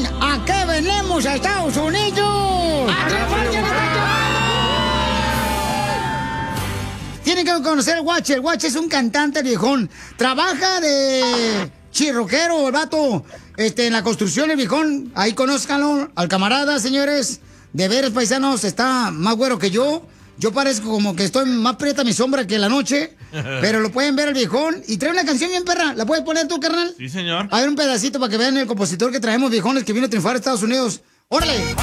saben a qué venimos a Estados Unidos? ¡A triunfar, que nos está llevando! Tienen que conocer al Guache. El Guache es un cantante viejón. Trabaja de chirroquero, el vato, en la construcción, el viejón. Ahí conózcanlo, al camarada, señores. De veras, paisanos, está más güero que yo. Yo parezco como que estoy más prieta mi sombra que la noche. Pero lo pueden ver el viejón. Y trae una canción bien perra. ¿La puedes poner tú, carnal? Sí, señor. A ver un pedacito para que vean el compositor que traemos, viejones, que vino a triunfar a Estados Unidos. ¡Órale!